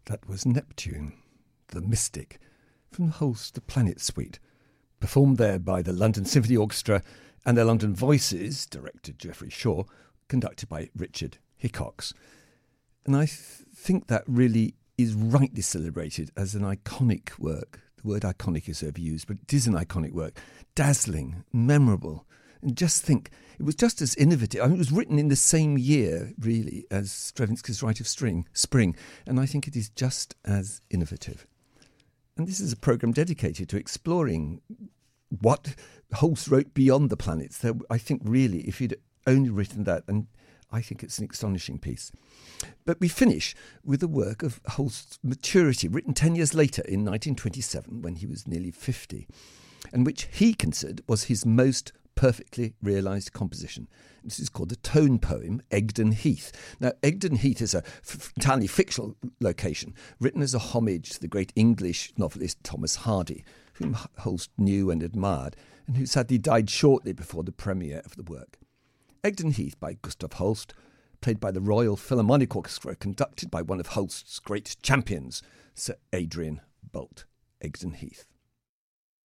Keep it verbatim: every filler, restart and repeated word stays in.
That was Neptune, the Mystic, from Holst's The Planet Suite, performed there by the London Symphony Orchestra and their London Voices, director Geoffrey Shaw, conducted by Richard Hickox. And I th- think that really is rightly celebrated as an iconic work. The word iconic is overused, but it is an iconic work. Dazzling, memorable. And just think, it was just as innovative. I mean, it was written in the same year, really, as Stravinsky's Rite of String, Spring, and I think it is just as innovative. And this is a programme dedicated to exploring what Holst wrote beyond the planets. So I think, really, if he'd only written that, and I think it's an astonishing piece. But we finish with a work of Holst's maturity, written ten years later in nineteen twenty-seven, when he was nearly fifty, and which he considered was his most perfectly realised composition. This is called the tone poem, Egdon Heath. Now, Egdon Heath is a f- entirely fictional location, written as a homage to the great English novelist Thomas Hardy, whom Holst knew and admired, and who sadly died shortly before the premiere of the work. Egdon Heath by Gustav Holst, played by the Royal Philharmonic Orchestra, conducted by one of Holst's great champions, Sir Adrian Boult. Egdon Heath.